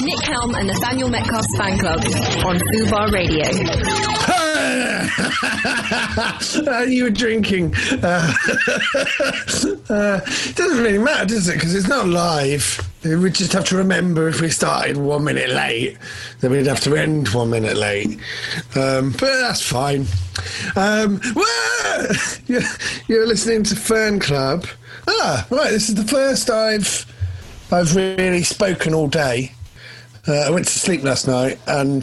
Nick Helm and Nathaniel Metcalf's fan club on Fubar Radio. You were drinking. It doesn't really matter, does it? Because it's not live. We just have to remember if we started 1 minute late, then we'd have to end 1 minute late. But that's fine. You're listening to Fern Club. Right. This is the first I've really spoken all day. I went to sleep last night and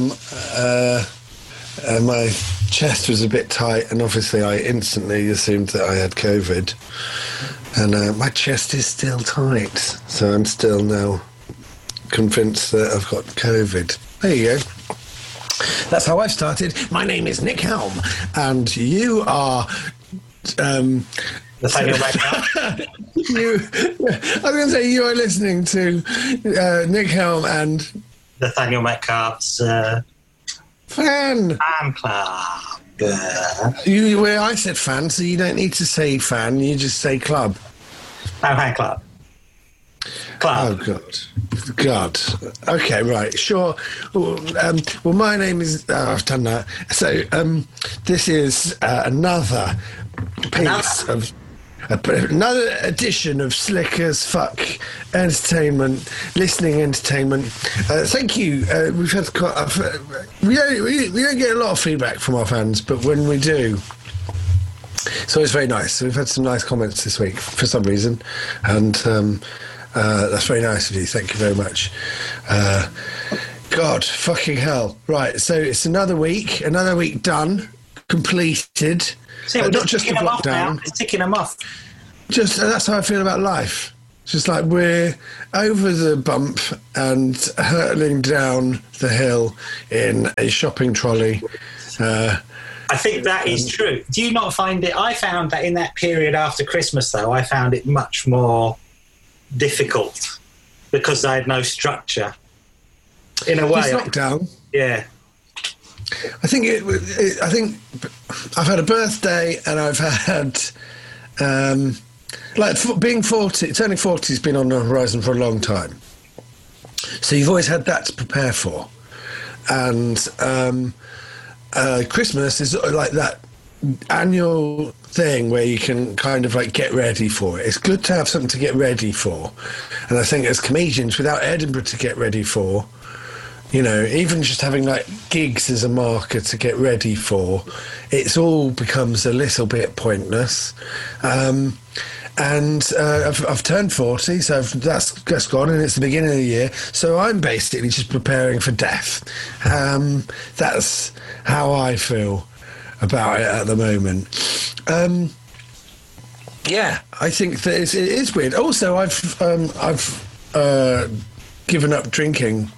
my chest was a bit tight, and obviously I instantly assumed that I had COVID. And my chest is still tight, so I'm still now convinced that I've got COVID. There you go. That's how I've started. My name is Nick Helm, and you are... Nathaniel Metcalf. I was going to say you are listening to Nick Helm and... Nathaniel Metcalf's... Fan club. Well, I said fan, so you don't need to say fan, you just say club. No, fan club. Club. Oh, God. Okay, right, sure. Well, my name is... I've done that. So, this is another piece of... Another edition of Slick as Fuck entertainment, listening entertainment. Thank you. We've had quite. We don't get a lot of feedback from our fans, but when we do, it's always very nice. We've had some nice comments this week for some reason, and that's very nice of you. Thank you very much. God, fucking hell! Right, so it's another week done, completed. See, not just the lockdown. It's ticking them off. Just that's how I feel about life. It's just like we're over the bump and hurtling down the hill in a shopping trolley. I think that is true. Do you not find it? I found that in that period after Christmas, though, I found it much more difficult because I had no structure. In a way, this lockdown. Yeah. I think I've had a birthday and I've had being 40, turning 40 has been on the horizon for a long time. So you've always had that to prepare for, and Christmas is like that annual thing where you can kind of like get ready for it. It's good to have something to get ready for, and I think as comedians, without Edinburgh to get ready for. You know, even just having like gigs as a marker to get ready for, it's all becomes a little bit pointless. And I've turned 40, so that's gone, and it's the beginning of the year. So I'm basically just preparing for death. That's how I feel about it at the moment. Yeah, I think that it is weird. Also, I've given up drinking.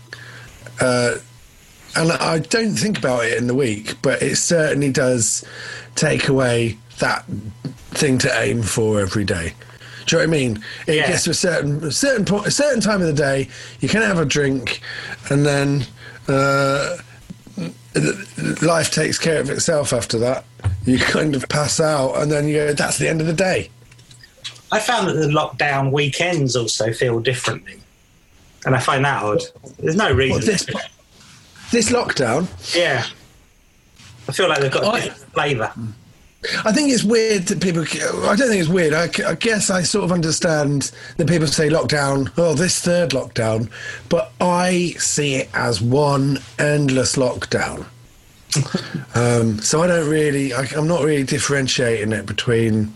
And I don't think about it in the week, but it certainly does take away that thing to aim for every day. Do you know what I mean? It gets to a certain point, a certain time of the day, you can have a drink, and then life takes care of itself after that. You kind of pass out, and then you go, that's the end of the day. I found that the lockdown weekends also feel differently. And I find that odd. There's no reason. This lockdown? Yeah. I feel like they've got a different flavour. I think it's weird that people... I don't think it's weird. I guess I sort of understand that people say lockdown, this third lockdown, but I see it as one endless lockdown. So I don't really... I'm not really differentiating it between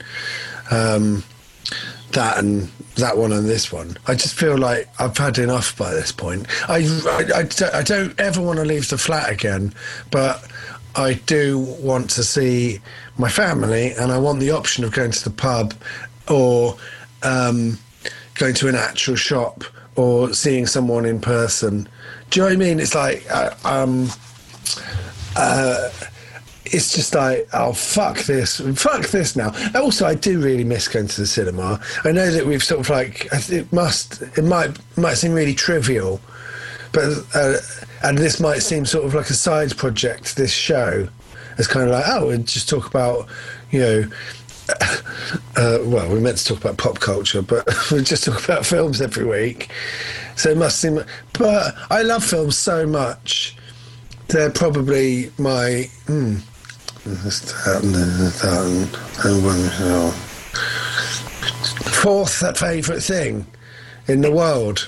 that and that one and this one. I just feel like I've had enough by this point. I don't ever want to leave the flat again, but I do want to see my family, and I want the option of going to the pub or going to an actual shop or seeing someone in person. Do you know what I mean? It's like it's just like, fuck this now. Also, I do really miss going to the cinema. I know that we've sort of like, it might seem really trivial, but and this might seem sort of like a side project, this show. It's kind of like, we'll just talk about, well, we meant to talk about pop culture, but we just talk about films every week. So it must seem... But I love films so much. They're probably my... fourth favourite thing in the world.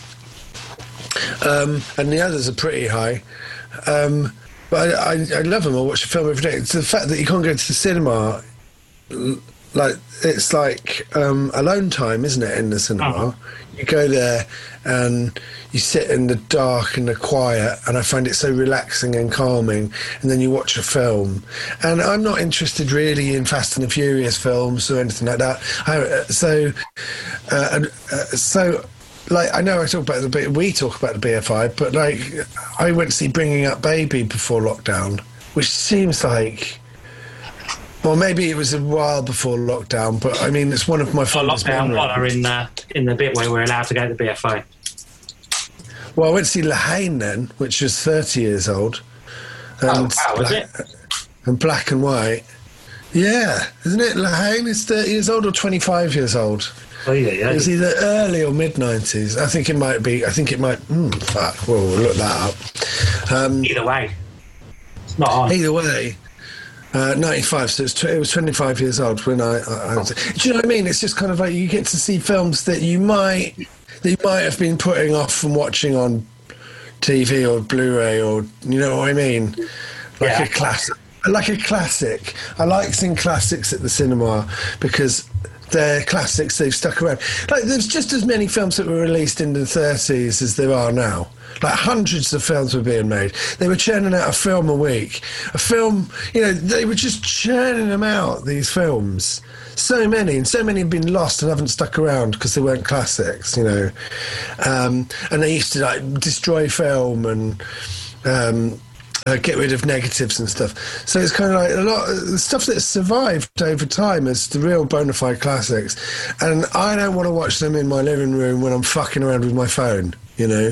And the others are pretty high. But I love them. I watch a film every day. It's the fact that you can't go to the cinema... Like it's like alone time, isn't it, in the cinema? You go there and you sit in the dark and the quiet, and I find it so relaxing and calming. And then you watch a film, and I'm not interested really in Fast and the Furious films or anything like that. So like, I know we talk about the BFI, but like I went to see Bringing Up Baby before lockdown, which seems like... Well, maybe it was a while before lockdown, but I mean, it's one of my fondest memories. Lockdown, what are in the bit where we're allowed to go to the BFI? Well, I went to see La Haine then, which was 30 years old. And was it? And Black and White. Yeah, isn't it? La Haine is 30 years old or 25 years old? Oh, yeah. It was either early or mid-90s. I think it might... fuck, we'll look that up. Either way. It's not on. Either way. 95, so it was 25 years old when I do you know what I mean? It's just kind of like you get to see films that you might have been putting off from watching on TV or Blu-ray, or you know what I mean? Like a classic. I like seeing classics at the cinema because they're classics, they've stuck around. Like, there's just as many films that were released in the 30s as there are now. Like, hundreds of films were being made. They were churning out a film a week. A film, you know, they were just churning them out, these films. So many have been lost and haven't stuck around because they weren't classics, you know. And they used to, like, destroy film and... get rid of negatives and stuff. So it's kind of like a lot of the stuff that's survived over time is the real bona fide classics. And I don't want to watch them in my living room when I'm fucking around with my phone, you know.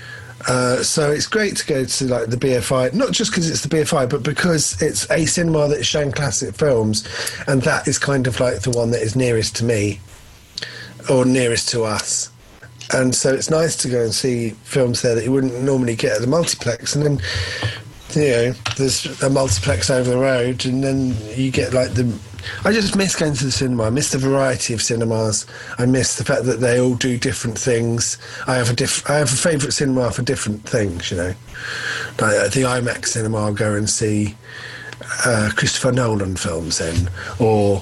So it's great to go to like the BFI, not just because it's the BFI, but because it's a cinema that is showing classic films, and that is kind of like the one that is nearest to me or nearest to us. And so it's nice to go and see films there that you wouldn't normally get at the multiplex. And then, you know, there's a multiplex over the road, and then you get like I just miss going to the cinema. I miss the variety of cinemas. I miss the fact that they all do different things. I have a favourite cinema for different things, you know. Like at the IMAX cinema, I'll go and see Christopher Nolan films in, or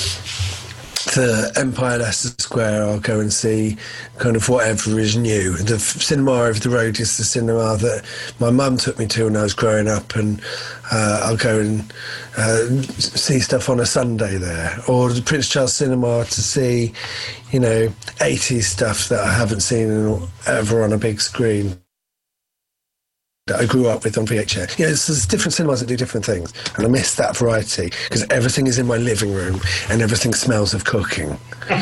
the Empire Leicester Square, I'll go and see kind of whatever is new. The cinema over the road is the cinema that my mum took me to when I was growing up, and I'll go and see stuff on a Sunday there. Or the Prince Charles Cinema to see, you know, 80s stuff that I haven't seen ever on a big screen that I grew up with on VHS. Yeah, there's different cinemas that do different things, and I miss that variety because everything is in my living room and everything smells of cooking.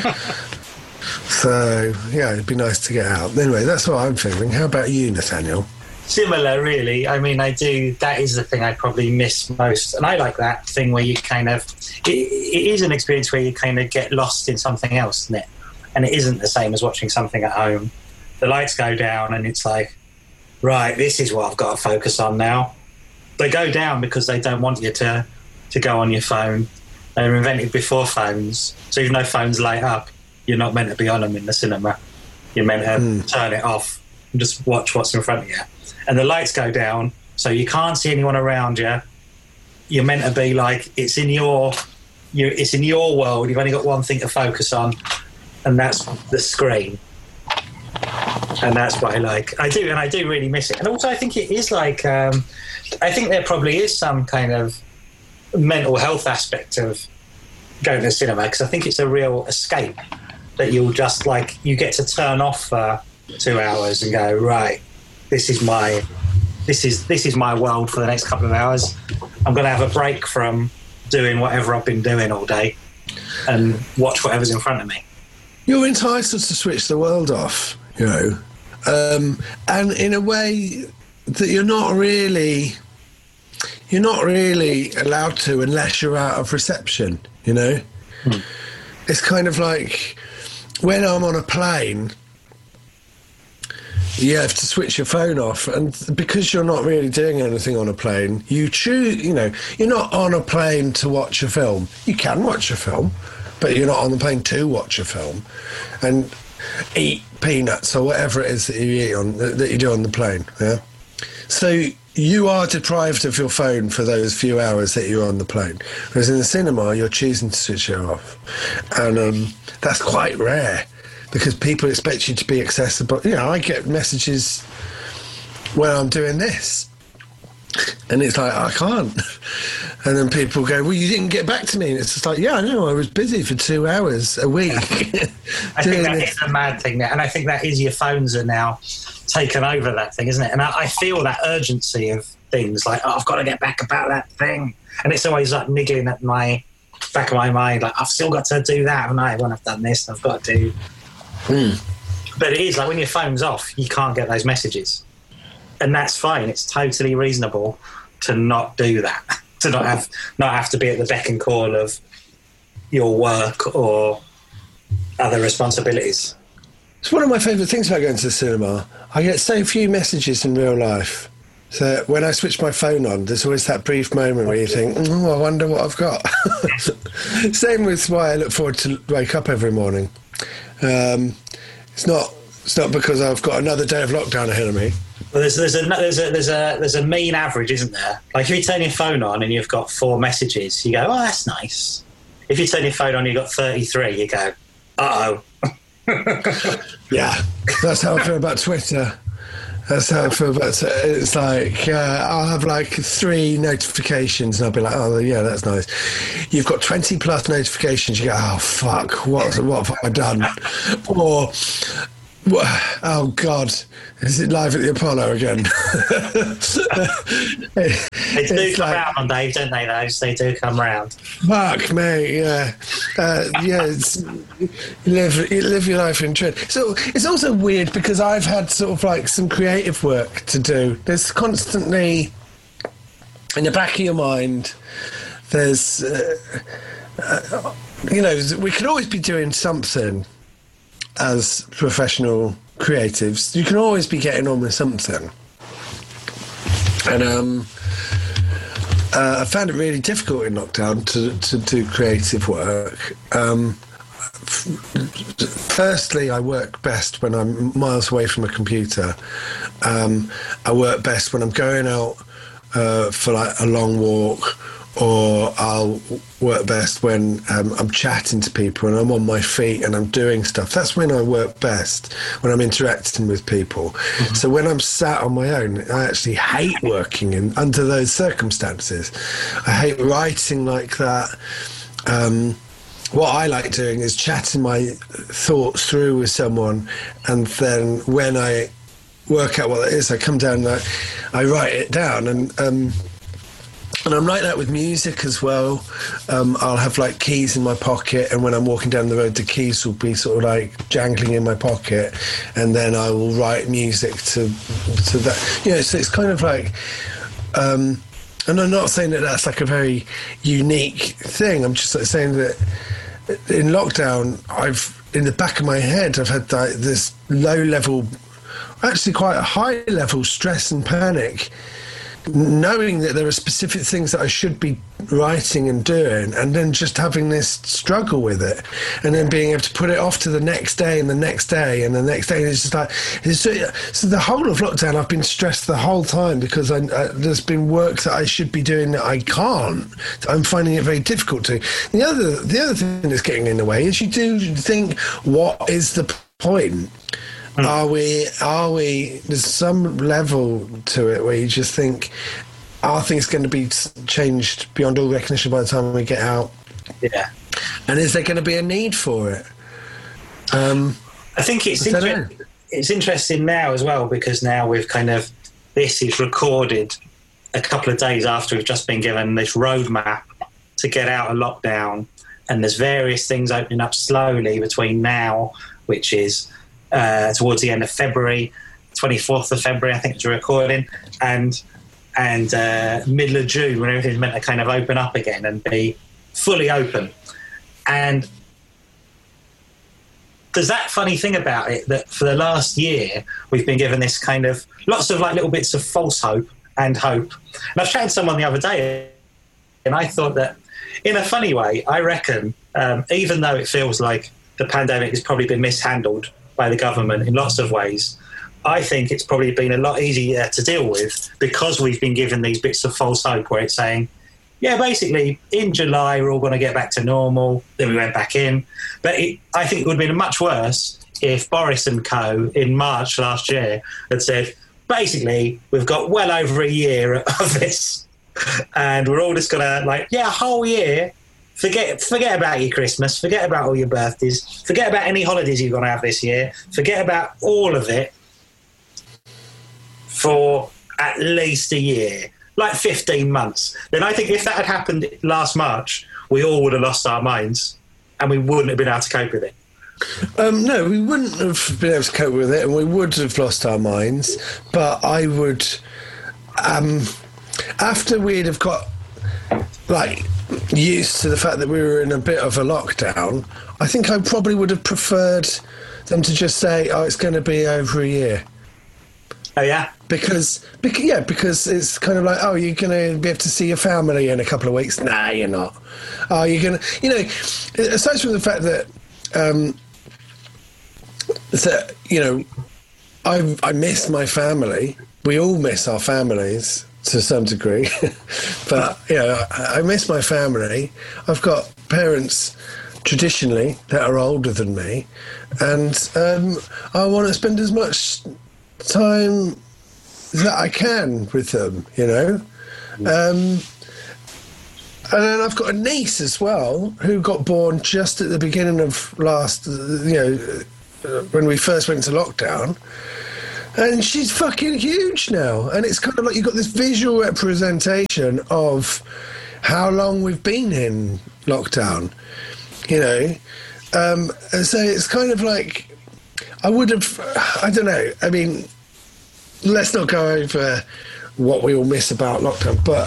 So, yeah, it'd be nice to get out. Anyway, that's what I'm feeling. How about you, Nathaniel? Similar, really. I mean, that is the thing I probably miss most. And I like that thing where you kind of... It is an experience where you kind of get lost in something else, isn't it? And it isn't the same as watching something at home. The lights go down and it's like, right, this is what I've got to focus on now. They go down because they don't want you to go on your phone. They were invented before phones. So even though phones light up, you're not meant to be on them in the cinema. You're meant to turn it off and just watch what's in front of you. And the lights go down, so you can't see anyone around you. You're meant to be like, it's in your world. You've only got one thing to focus on, and that's the screen. And that's what I like. I do really miss it. And also I think it is like, I think there probably is some kind of mental health aspect of going to the cinema, because I think it's a real escape that you'll just like, you get to turn off for 2 hours and go, right, this is my world for the next couple of hours. I'm going to have a break from doing whatever I've been doing all day and watch whatever's in front of me. You're entitled to switch the world off, you know, and in a way that you're not really allowed to unless you're out of reception, you know. It's kind of like when I'm on a plane, you have to switch your phone off, and because you're not really doing anything on a plane, you choose, you're not on a plane to watch a film. You can watch a film, but you're not on the plane to watch a film and eat peanuts or whatever it is that you eat that you do on the plane. Yeah. So you are deprived of your phone for those few hours that you're on the plane. Whereas in the cinema, you're choosing to switch it off. And that's quite rare because people expect you to be accessible. I get messages when I'm doing this. And it's like, I can't. And then people go, well, you didn't get back to me. And it's just like, yeah, I know, I was busy for 2 hours a week. I think that is a mad thing now. And I think that is your phones are now taken over that thing, isn't it? And I feel that urgency of things like, I've got to get back about that thing. And it's always like niggling at my back of my mind, like, I've still got to do that, haven't I? When I've done this, I've got to do. But it is like when your phone's off, you can't get those messages. And that's fine. It's totally reasonable to not do that, to not have to be at the beck and call of your work or other responsibilities. It's one of my favourite things about going to the cinema. I get so few messages in real life. So when I switch my phone on, there's always that brief moment where you think, I wonder what I've got. Same with why I look forward to wake up every morning. It's not because I've got another day of lockdown ahead of me. Well, there's a mean average, isn't there? Like if you turn your phone on and you've got 4 messages, you go, oh, that's nice. If you turn your phone on and you've got 33, you go, uh-oh. Yeah, that's how I feel about Twitter. That's how I feel about it. It's like, I'll have like 3 notifications and I'll be like, oh, yeah, that's nice. You've got 20 plus notifications. You go, oh, fuck, what have I done? Or, oh, God, is it live at the Apollo again? They do come round on Dave, don't they, those? They do come round. Fuck, mate, yeah. You live your life in trend. So it's also weird because I've had sort of like some creative work to do. There's constantly, in the back of your mind, there's, we could always be doing something as professional creatives. You can always be getting on with something. And I found it really difficult in lockdown to do creative work. Firstly, I work best when I'm miles away from a computer. I work best when I'm going out for like a long walk, or I'll work best when I'm chatting to people and I'm on my feet and I'm doing stuff. That's when I work best, when I'm interacting with people. Mm-hmm. So when I'm sat on my own, I actually hate working under those circumstances. I hate writing like that. What I like doing is chatting my thoughts through with someone, and then when I work out what it is, I come down and I write it down. And I'm like that with music as well. I'll have like keys in my pocket, and when I'm walking down the road, the keys will be sort of like jangling in my pocket, and then I will write music to that. So it's kind of like, and I'm not saying that that's like a very unique thing. I'm just like saying that in lockdown, in the back of my head, I've had like this low level, actually quite a high level stress and panic, knowing that there are specific things that I should be writing and doing, and then just having this struggle with it, and then being able to put it off to the next day and the next day and the next day. And it's just like, so the whole of lockdown, I've been stressed the whole time because there's been work that I should be doing that I can't. I'm finding it very difficult to. The other thing that's getting in the way is you do think, what is the point? Are we, there's some level to it where you just think, are things going to be changed beyond all recognition by the time we get out? Yeah. And is there going to be a need for it? I think it's interesting now as well, because now we've this is recorded a couple of days after we've just been given this roadmap to get out of lockdown, and there's various things opening up slowly between now, which is towards the end of February, 24th of February, I think it's a recording, and middle of June, when everything's meant to kind of open up again and be fully open. And there's that funny thing about it that for the last year, we've been given this kind of lots of like little bits of false hope and hope. And I was chatting to someone the other day, and I thought that in a funny way, I reckon, even though it feels like the pandemic has probably been mishandled by the government in lots of ways, I think it's probably been a lot easier to deal with because we've been given these bits of false hope where it's saying, yeah, basically in July we're all going to get back to normal. Then we went back in. But I think it would have been much worse if Boris and co in March last year had said, basically we've got well over a year of this and we're all just going to a whole year, forget about your Christmas, forget about all your birthdays, forget about any holidays you're going to have this year, forget about all of it for at least a year. Like 15 months. Then I think if that had happened last March, we all would have lost our minds and we wouldn't have been able to cope with it. No, we wouldn't have been able to cope with it and we would have lost our minds. But I would, after we'd have got used to the fact that we were in a bit of a lockdown, I think I probably would have preferred them to just say, oh, it's going to be over a year. Oh, yeah? Because it's kind of like, oh, you're going to be able to see your family in a couple of weeks. Nah, you're not. Oh, you're going to, aside from the fact that, I miss my family. We all miss our families to some degree. But, I miss my family. I've got parents traditionally that are older than me. And I want to spend as much time that I can with them, and then I've got a niece as well who got born just at the beginning of last, when we first went into lockdown, and she's fucking huge now, and it's kind of like you've got this visual representation of how long we've been in lockdown, and so it's kind of like I would have, I don't know, I mean, let's not go over what we all miss about lockdown, but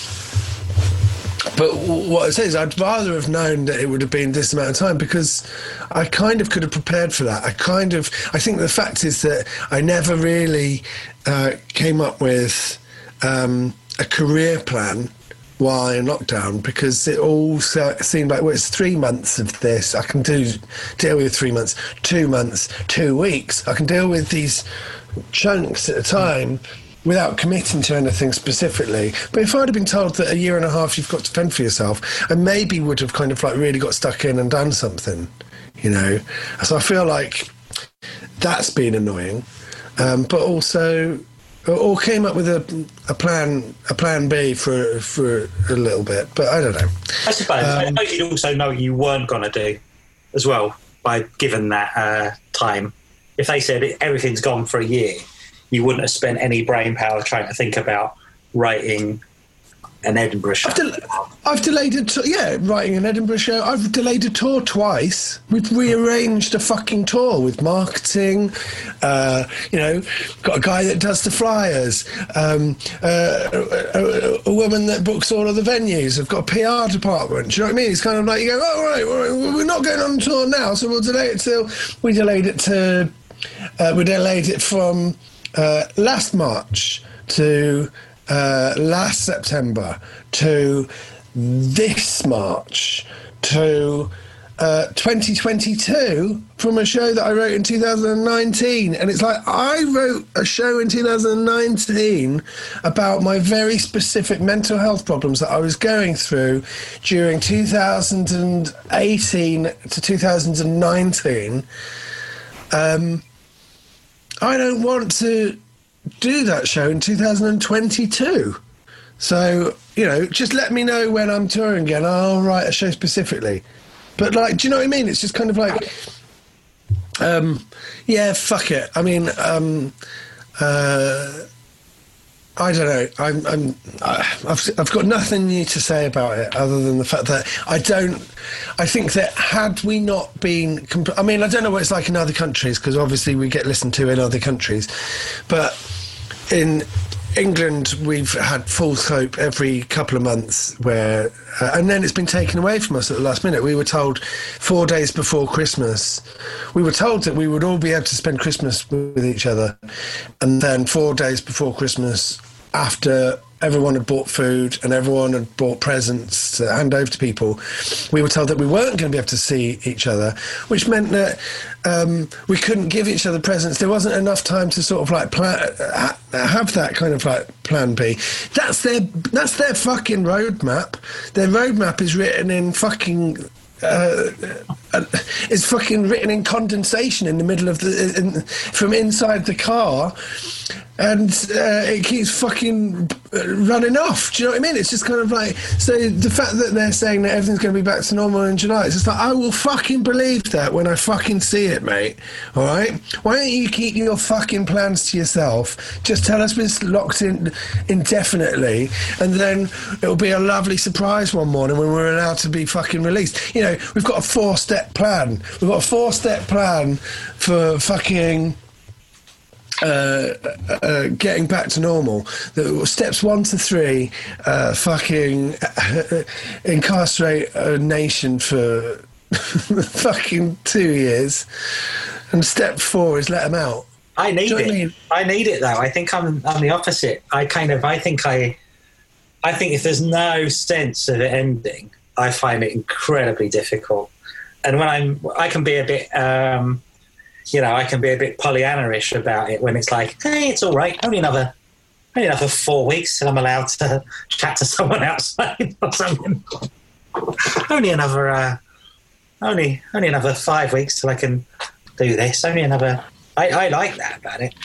what I say is I'd rather have known that it would have been this amount of time because I kind of could have prepared for that. I think the fact is that I never really came up with a career plan while in lockdown because it all seemed like, well, it's 3 months of this. I can deal with 3 months, 2 months, 2 weeks. I can deal with these chunks at a time without committing to anything specifically. But if I'd have been told that a year and a half you've got to fend for yourself, I maybe would have kind of really got stuck in and done something, So I feel like that's been annoying. But also or came up with a plan B for a little bit, but I don't know. I suppose you'd also know what you weren't going to do as well by given that time. If they said everything's gone for a year, you wouldn't have spent any brain power trying to think about writing an Edinburgh show. I've delayed writing an Edinburgh show. I've delayed a tour twice. We've rearranged a fucking tour with marketing. Got a guy that does the flyers. A woman that books all of the venues. I've got a PR department. Do you know what I mean? It's kind of like you go, oh, right, we're not going on tour now, so we'll delay it till we delayed it from last March to last September to this March to 2022 from a show that I wrote in 2019. And it's like, I wrote a show in 2019 about my very specific mental health problems that I was going through during 2018 to 2019. I don't want to do that show in 2022. So, just let me know when I'm touring again. I'll write a show specifically. But, do you know what I mean? It's just kind of like, fuck it. I mean, I don't know. I've got nothing new to say about it other than the fact that I think that had we not been... I mean, I don't know what it's like in other countries because obviously we get listened to in other countries. But in England, we've had full scope every couple of months where, and then it's been taken away from us at the last minute. We were told 4 days before Christmas, we were told that we would all be able to spend Christmas with each other. And then 4 days before Christmas, after everyone had bought food and everyone had bought presents to hand over to people, we were told that we weren't going to be able to see each other, which meant that we couldn't give each other presents. There wasn't enough time to sort of like have that kind of like plan B. That's their fucking roadmap. Their roadmap is written in fucking... it's fucking written in condensation in the middle of from inside the car, and it keeps fucking running off. Do you know what I mean? It's just kind of like, so the fact that they're saying that everything's going to be back to normal in July, it's just like, I will fucking believe that when I fucking see it, mate. All right? Why don't you keep your fucking plans to yourself? Just tell us it's locked in indefinitely, and then it'll be a lovely surprise one morning when we're allowed to be fucking released. You know, we've got a 4-step plan. We've got a 4-step plan for fucking getting back to normal. Steps 1 to 3, fucking incarcerate a nation for fucking 2 years, and step 4 is let them out. I need it. I need it though. I think I'm the opposite. I think if there's no sense of it ending, I find it incredibly difficult. And when I can be a bit, I can be a bit Pollyanna-ish about it when it's like, hey, it's all right. Only another 4 weeks and I'm allowed to chat to someone outside or something. Only another 5 weeks till I can do this. Only another. I like that about it.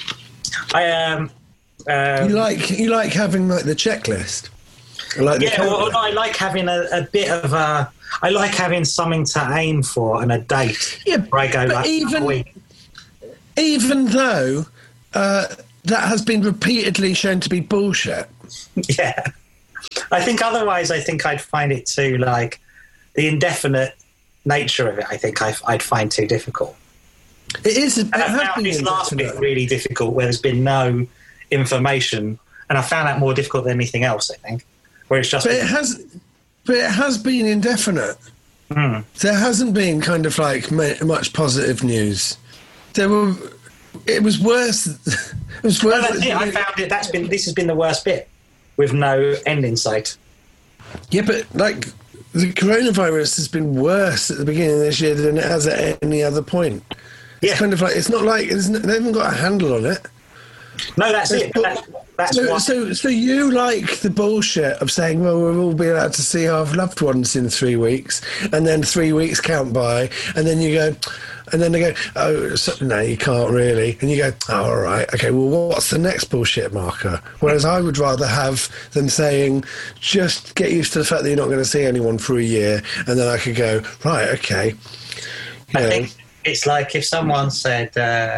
You like having like the checklist. I like having a bit of a. I like having something to aim for and a date. Yeah, where I go like even a week. Even though that has been repeatedly shown to be bullshit. Yeah, I think otherwise, I'd find it too like the indefinite nature of it. I think I'd find too difficult. It is. And I found this last bit really difficult, where there's been no information, and I found that more difficult than anything else. I think, where it's just. But it has been indefinite. Mm. There hasn't been kind of like much positive news. It was worse. It was worse. No, that's it. I found it. This has been the worst bit, with no end in sight. Yeah, but like the coronavirus has been worse at the beginning of this year than it has at any other point. Yeah. It's kind of like, it's not like they haven't got a handle on it. No, that's it. So you like the bullshit of saying, well, we'll all be allowed to see our loved ones in 3 weeks, and then 3 weeks count by, and then you go, and then they go, oh, no, you can't really. And you go, oh, all right, okay, well, what's the next bullshit marker? Whereas I would rather have them saying, just get used to the fact that you're not going to see anyone for a year, and then I could go, right, okay. I think it's like if someone said,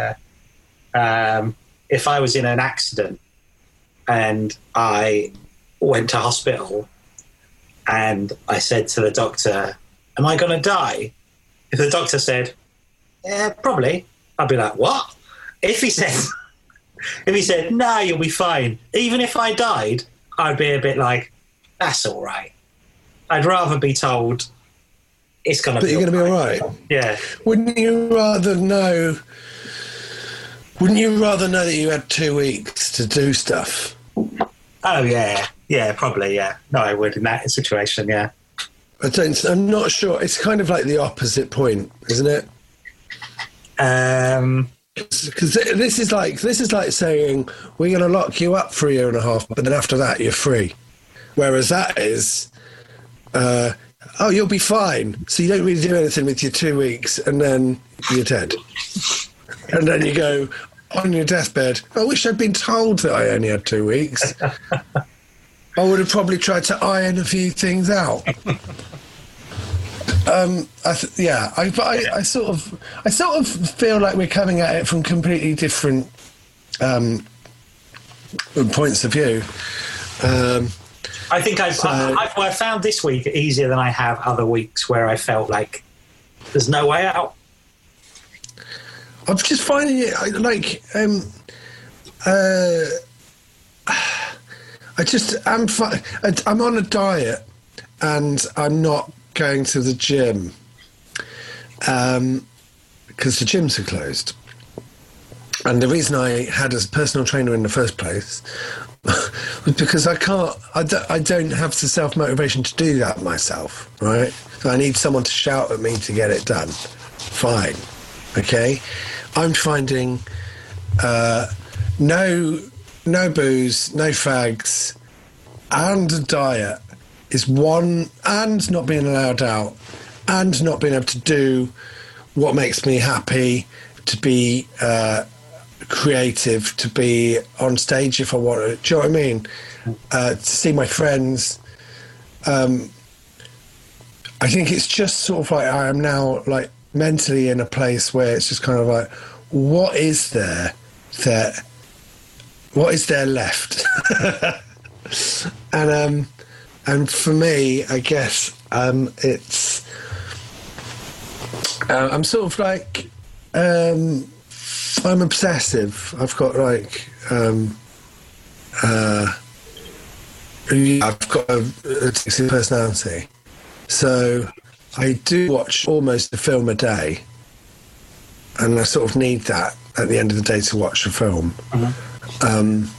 if I was in an accident and I went to hospital and I said to the doctor, am I going to die? If the doctor said, yeah, probably, I'd be like, what? If he said, no, you'll be fine, even if I died, I'd be a bit like, that's all right. I'd rather be told it's going to be all right. But you're going to be all right? Yeah. Wouldn't you rather know that you had 2 weeks to do stuff? Oh, yeah. Yeah, probably, yeah. No, I would in that situation, yeah. I'm not sure. It's kind of like the opposite point, isn't it? Because this is like saying, we're going to lock you up for a year and a half, but then after that, you're free. Whereas that is, oh, you'll be fine. So you don't really do anything with your 2 weeks, and then you're dead. And then you go on your deathbed, I wish I'd been told that I only had 2 weeks. I would have probably tried to iron a few things out. I sort of feel like we're coming at it from completely different points of view. I think I've found this week easier than I have other weeks where I felt like there's no way out. I'm just finding it I'm on a diet, and I'm not going to the gym because the gyms are closed. And the reason I had a personal trainer in the first place was because I don't have the self-motivation to do that myself, right? So I need someone to shout at me to get it done. Fine. Okay? I'm finding no booze, no fags, and a diet is one, and not being allowed out, and not being able to do what makes me happy, to be creative, to be on stage if I want to. Do you know what I mean? To see my friends. I think it's just sort of like I am now like mentally in a place where it's just kind of like, what is there left? And for me, I guess it's I'm sort of like I'm obsessive. I've got like I've got a toxic personality, so I do watch almost a film a day, and I sort of need that at the end of the day to watch a film. And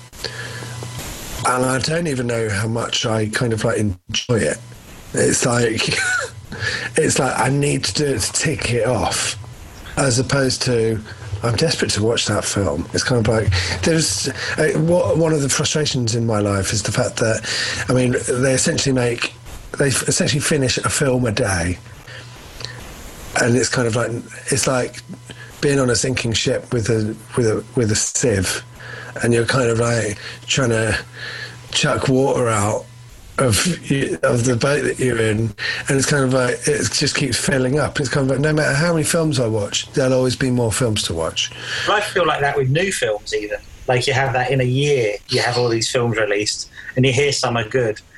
I don't even know how much I kind of like enjoy it. It's like it's like I need to do it to tick it off, as opposed to I'm desperate to watch that film. It's kind of like there's one of the frustrations in my life is the fact that they essentially finish a film a day, and it's kind of like it's like being on a sinking ship with a sieve, and you're kind of like trying to chuck water out of the boat that you're in, and it's kind of like it just keeps filling up. It's kind of like no matter how many films I watch, there'll always be more films to watch. I feel like that with new films even. Like you have that in a year, you have all these films released, and you hear some are good,